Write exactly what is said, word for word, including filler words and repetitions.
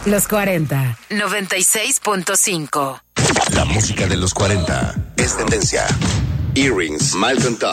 Los cuarenta, noventa y seis punto cinco. La música de los cuarenta es tendencia. Earrings, Malcolm Top.